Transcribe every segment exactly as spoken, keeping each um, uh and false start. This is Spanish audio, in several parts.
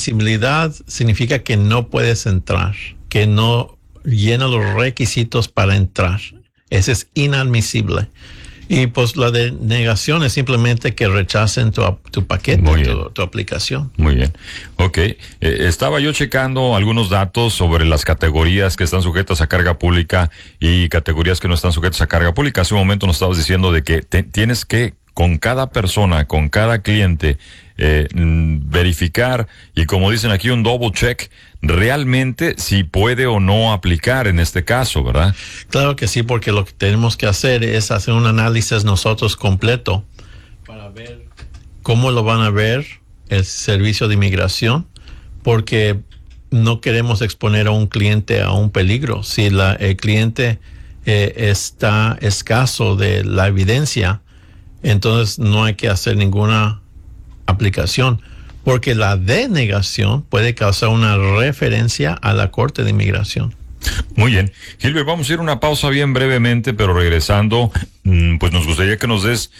inadmisibilidad significa que no puedes entrar, que no llena los requisitos para entrar. Ese es inadmisible. Y pues la denegación es simplemente que rechacen tu, tu paquete, tu, tu aplicación. Muy bien. Ok. Eh, estaba yo checando algunos datos sobre las categorías que están sujetas a carga pública y categorías que no están sujetas a carga pública. Hace un momento nos estabas diciendo de que te, tienes que, con cada persona, con cada cliente, eh, verificar y, como dicen aquí, un double check realmente si puede o no aplicar en este caso, ¿verdad? Claro que sí, porque lo que tenemos que hacer es hacer un análisis nosotros completo para ver cómo lo van a ver el servicio de inmigración, porque no queremos exponer a un cliente a un peligro. Si la, el cliente eh, está escaso de la evidencia, entonces no hay que hacer ninguna aplicación, porque la denegación puede causar una referencia a la Corte de Inmigración. Muy bien. Gilbert, vamos a ir a una pausa bien brevemente, pero regresando, pues nos gustaría que nos des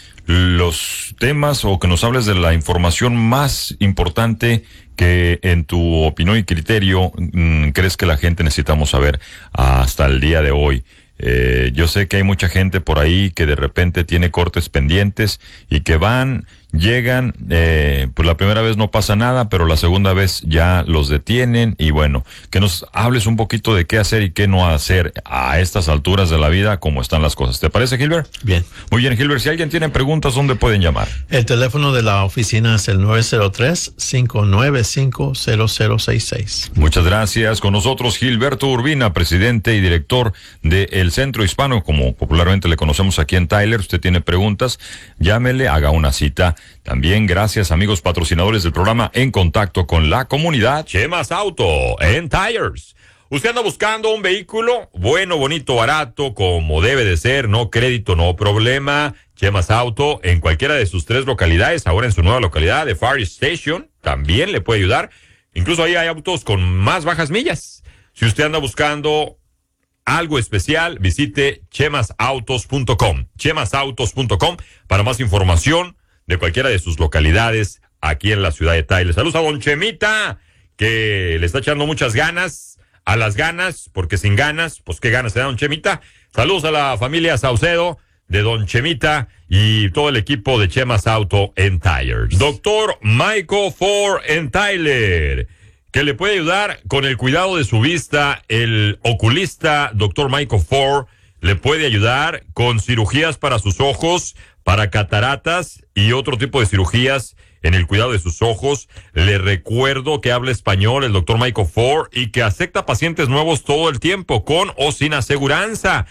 los temas o que nos hables de la información más importante que en tu opinión y criterio crees que la gente necesitamos saber hasta el día de hoy. Eh, yo sé que hay mucha gente por ahí que de repente tiene cortes pendientes y que van, llegan, eh, pues la primera vez no pasa nada, pero la segunda vez ya los detienen. Y bueno, que nos hables un poquito de qué hacer y qué no hacer a estas alturas de la vida, como están las cosas. ¿Te parece, Gilbert? Bien. Muy bien, Gilbert. Si alguien tiene preguntas, ¿dónde pueden llamar? El teléfono de la oficina es el nueve cero tres, cinco nueve cinco, cero cero seis seis. Muchas gracias. Con nosotros Gilberto Urbina, presidente y director de El Centro Hispano, como popularmente le conocemos aquí en Tyler. Usted tiene preguntas, llámele, haga una cita. También gracias, amigos patrocinadores del programa, en contacto con la comunidad. Chemas Auto en Tires. ¿Usted anda buscando un vehículo bueno, bonito, barato, como debe de ser? No crédito, no problema. Chemas Auto en cualquiera de sus tres localidades, ahora en su nueva localidad de Fire Station, también le puede ayudar. Incluso ahí hay autos con más bajas millas. Si usted anda buscando algo especial, visite chemas autos punto com. chemas autos punto com para más información de cualquiera de sus localidades aquí en la ciudad de Tyler. Saludos a don Chemita, que le está echando muchas ganas a las ganas, porque sin ganas, pues qué ganas se da don Chemita. Saludos a la familia Saucedo de don Chemita y todo el equipo de Chemas Auto en Tires. Doctor Michael Ford en Tyler, que le puede ayudar con el cuidado de su vista. El oculista doctor Michael Ford le puede ayudar con cirugías para sus ojos, para cataratas y otro tipo de cirugías en el cuidado de sus ojos. Le recuerdo que habla español el doctor Michael Ford y que acepta pacientes nuevos todo el tiempo, con o sin aseguranza.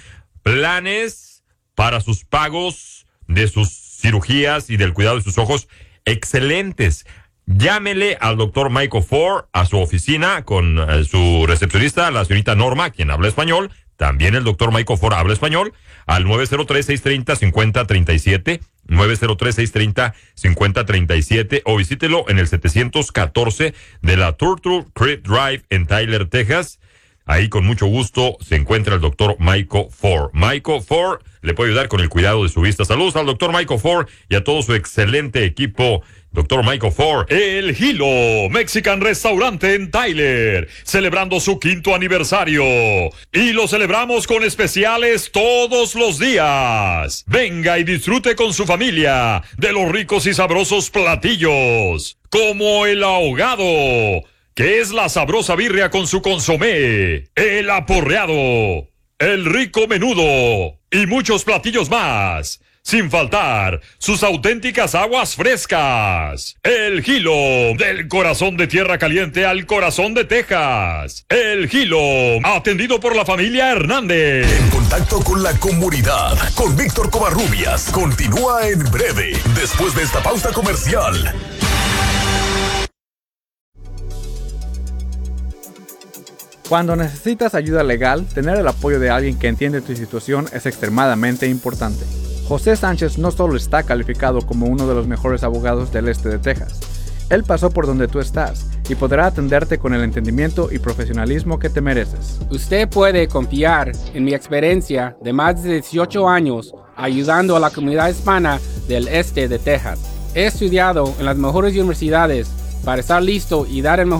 Planes para sus pagos de sus cirugías y del cuidado de sus ojos excelentes. Llámele al doctor Michael Ford a su oficina con uh, su recepcionista, la señorita Norma, quien habla español. También el doctor Michael Ford habla español, al nueve cero tres, seis tres cero, cinco cero tres siete, nueve cero tres, seis tres cero, cinco cero tres siete, o visítelo en el setecientos catorce de la Turtle Creek Drive en Tyler, Texas. Ahí con mucho gusto se encuentra el doctor Michael Ford. Michael Ford le puede ayudar con el cuidado de su vista. Saludos al doctor Michael Ford y a todo su excelente equipo. doctor Michael Ford. El Hilo Mexican Restaurante en Tyler, celebrando su quinto aniversario. Y lo celebramos con especiales todos los días. Venga y disfrute con su familia de los ricos y sabrosos platillos, como el ahogado, que es la sabrosa birria con su consomé, el aporreado, el rico menudo y muchos platillos más. Sin faltar sus auténticas aguas frescas. El Hilo, del corazón de Tierra Caliente al corazón de Texas. El Hilo, atendido por la familia Hernández. En contacto con la comunidad, con Víctor Covarrubias, continúa en breve, después de esta pausa comercial. Cuando necesitas ayuda legal, tener el apoyo de alguien que entiende tu situación es extremadamente importante. José Sánchez no solo está calificado como uno de los mejores abogados del este de Texas, él pasó por donde tú estás y podrá atenderte con el entendimiento y profesionalismo que te mereces. Usted puede confiar en mi experiencia de más de dieciocho años ayudando a la comunidad hispana del este de Texas. He estudiado en las mejores universidades para estar listo y dar el mejor